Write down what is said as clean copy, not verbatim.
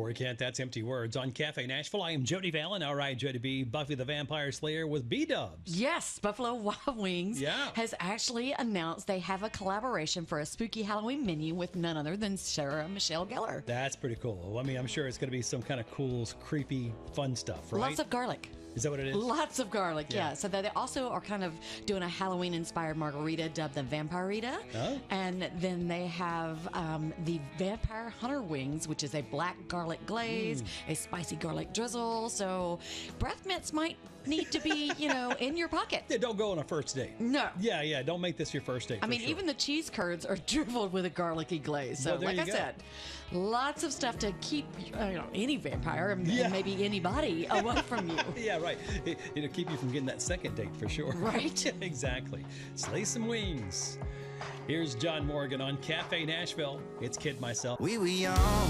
Corey Kent, that's Empty Words on Cafe Nashville. I am Jody Fallon. All right, Jody B, Buffy the Vampire Slayer with B-Dubs. Yes, Buffalo Wild Wings has actually announced they have a collaboration for a spooky Halloween menu with none other than Sarah Michelle Gellar. That's pretty cool. I mean, I'm sure it's going to be some kind of cool, creepy, fun stuff, right? Lots of garlic. Is that what it is? Lots of garlic, yeah. So they also are kind of doing a Halloween-inspired margarita dubbed the Vampirita. Oh. And then they have the Vampire Hunter Wings, which is a black garlic glaze, a spicy garlic drizzle. So breath mints might need to be, in your pocket. Yeah, don't go on a first date. No. Yeah, don't make this your first date. I mean, even the cheese curds are drizzled with a garlicky glaze. So, well, like I said, lots of stuff to keep any vampire and maybe anybody away from you. Yeah, right. It'll keep you from getting that second date for sure. Right. Exactly. Slay some wings. Here's John Morgan on Cafe Nashville. It's Kid Myself. We were young.